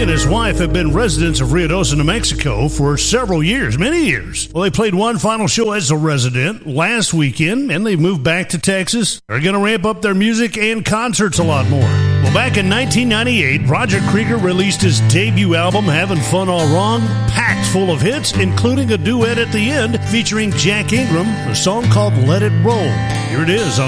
and his wife have been residents of Ruidoso, New Mexico for several years, many years. Well, they played one final show as a resident last weekend, and they moved back to Texas. They're going to ramp up their music and concerts a lot more. Well, back in 1998, Roger Krieger released his debut album, Having Fun All Wrong, packed full of hits, including a duet at the end featuring Jack Ingram, a song called Let It Roll. Here it is on